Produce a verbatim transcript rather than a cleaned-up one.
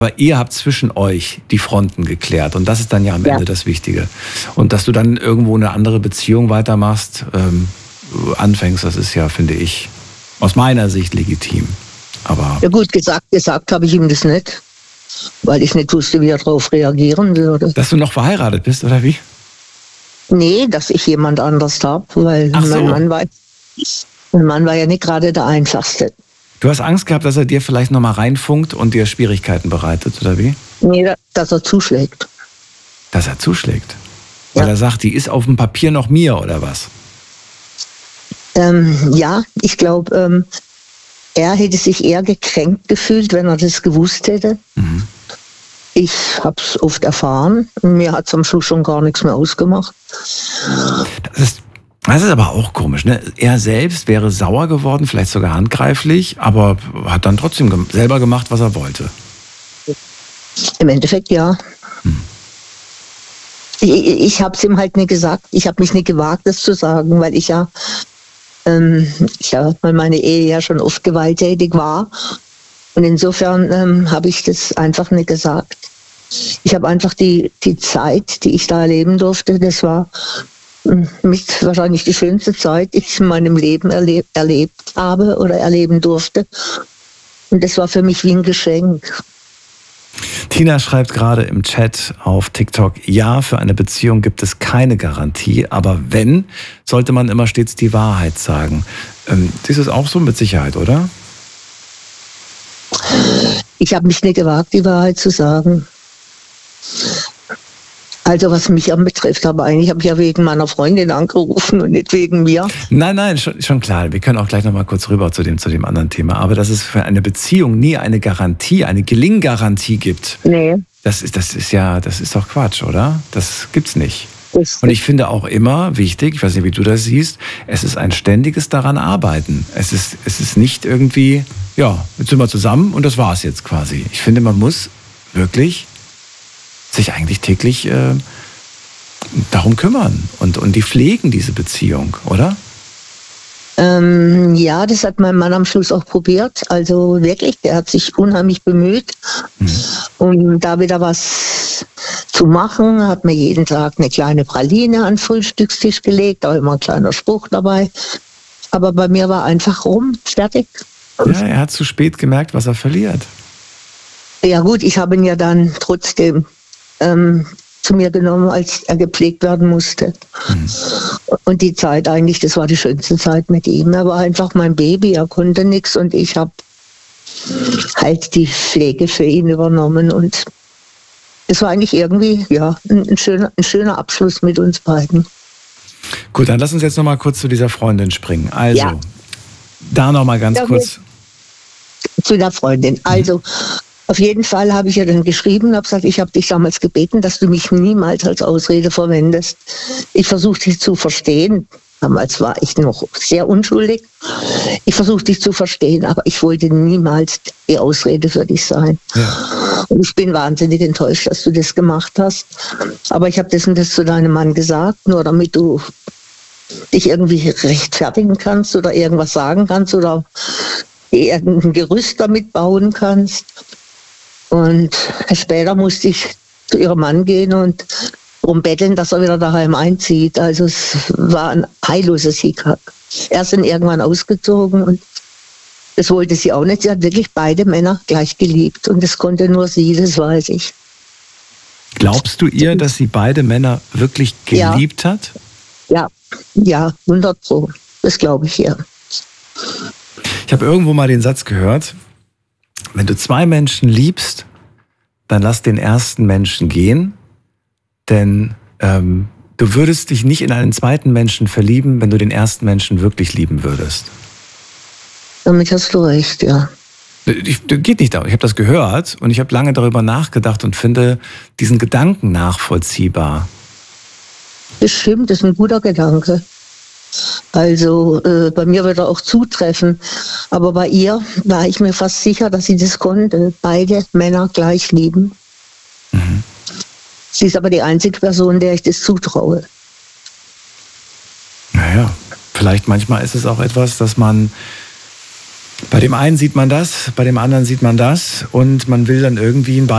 Aber ihr habt zwischen euch die Fronten geklärt und das ist dann ja am Ja. Ende das Wichtige. Und dass du dann irgendwo eine andere Beziehung weitermachst, ähm, anfängst, das ist ja, finde ich, aus meiner Sicht legitim. Aber Ja gut, gesagt, gesagt habe ich ihm das nicht, weil ich nicht wusste, wie er darauf reagieren würde. dass du noch verheiratet bist, oder wie? Nee, dass ich jemand anders habe, weil Ach so. mein Mann war, mein Mann war ja nicht gerade der Einfachste. Du hast Angst gehabt, dass er dir vielleicht nochmal reinfunkt und dir Schwierigkeiten bereitet, oder wie? Nee, dass er zuschlägt. Dass er zuschlägt. Weil Ja. er sagt, die ist auf dem Papier noch mir, oder was? Ähm, ja, ich glaube, ähm, er hätte sich eher gekränkt gefühlt, wenn er das gewusst hätte. Mhm. Ich habe es oft erfahren. Mir hat es am Schluss schon gar nichts mehr ausgemacht. Das ist, das ist aber auch komisch, ne? Er selbst wäre sauer geworden, vielleicht sogar handgreiflich, aber hat dann trotzdem gem- selber gemacht, was er wollte. Im Endeffekt ja. Ich, ich habe es ihm halt nicht gesagt. Ich habe mich nicht gewagt, das zu sagen, weil ich ja, ähm, ich ja, weil meine Ehe ja schon oft gewalttätig war. Und insofern ähm, habe ich das einfach nicht gesagt. Ich habe einfach die, die Zeit, die ich da erleben durfte, das war ähm, mit wahrscheinlich die schönste Zeit, die ich in meinem Leben erleb, erlebt habe oder erleben durfte. Und das war für mich wie ein Geschenk. Tina schreibt gerade im Chat auf TikTok, ja, für eine Beziehung gibt es keine Garantie, aber wenn, sollte man immer stets die Wahrheit sagen. Ähm, das ist auch so mit Sicherheit, oder? Ich habe mich nicht gewagt, die Wahrheit zu sagen. Also was mich anbetrifft, aber eigentlich habe ich ja wegen meiner Freundin angerufen und nicht wegen mir. Nein, nein, schon, schon klar. Wir können auch gleich noch mal kurz rüber zu dem, zu dem anderen Thema. Aber dass es für eine Beziehung nie eine Garantie, eine Gelinggarantie gibt, Nee. das ist, das ist ja, das ist doch Quatsch, oder? Das gibt's nicht. Das, Und ich finde auch immer wichtig, ich weiß nicht, wie du das siehst, es ist ein ständiges daran arbeiten. Es ist, es ist nicht irgendwie, ja, jetzt sind wir zusammen und das war's jetzt quasi. Ich finde, man muss wirklich sich eigentlich täglich äh, darum kümmern und, und die pflegen, diese Beziehung, oder? ähm, ja, das hat mein Mann am Schluss auch probiert. Also wirklich, der hat sich unheimlich bemüht, Hm. um da wieder was zu machen. Hat mir jeden Tag eine kleine Praline an den Frühstückstisch gelegt, auch immer ein kleiner Spruch dabei. Aber bei mir war einfach rum, fertig. Ja, er hat zu spät gemerkt, was er verliert. Ja gut, ich habe ihn ja dann trotzdem ähm, zu mir genommen, als er gepflegt werden musste. Hm. Und die Zeit eigentlich, das war die schönste Zeit mit ihm. Er war einfach mein Baby, er konnte nichts und ich habe halt die Pflege für ihn übernommen. Und es war eigentlich irgendwie ja, ein, ein, schöner, ein schöner Abschluss mit uns beiden. Gut, dann lass uns jetzt noch mal kurz zu dieser Freundin springen. Also, Ja. da noch mal ganz Ja, kurz. Zu der Freundin. Also auf jeden Fall habe ich ihr dann geschrieben, habe gesagt, ich habe dich damals gebeten, dass du mich niemals als Ausrede verwendest. Ich versuche dich zu verstehen. Damals war ich noch sehr unschuldig. Ich versuche dich zu verstehen, aber ich wollte niemals die Ausrede für dich sein. Ja. Und ich bin wahnsinnig enttäuscht, dass du das gemacht hast. Aber ich habe das und das zu deinem Mann gesagt, nur damit du dich irgendwie rechtfertigen kannst oder irgendwas sagen kannst oder irgendein Gerüst damit bauen kannst. Und später musste ich zu ihrem Mann gehen und darum betteln, dass er wieder daheim einzieht. Also es war ein heilloses Hickhack. Er sind irgendwann ausgezogen und das wollte sie auch nicht. Sie hat wirklich beide Männer gleich geliebt und das konnte nur sie, das weiß ich. Glaubst du ihr, dass sie beide Männer wirklich Ja. geliebt hat? Ja, ja, hundert Pro. Das glaube ich ja. Ich habe irgendwo mal den Satz gehört, wenn du zwei Menschen liebst, dann lass den ersten Menschen gehen, denn ähm, du würdest dich nicht in einen zweiten Menschen verlieben, wenn du den ersten Menschen wirklich lieben würdest. Damit hast du recht, ja. Ich, geht nicht darum. Ich habe das gehört und ich habe lange darüber nachgedacht und finde diesen Gedanken nachvollziehbar. Das stimmt, das ist ein guter Gedanke. Also äh, bei mir wird er auch zutreffen. Aber bei ihr war ich mir fast sicher, dass sie das konnte. Beide Männer gleich lieben. Mhm. Sie ist aber die einzige Person, der ich das zutraue. Naja, vielleicht manchmal ist es auch etwas, dass man Bei dem einen sieht man das, bei dem anderen sieht man das und man will dann irgendwie in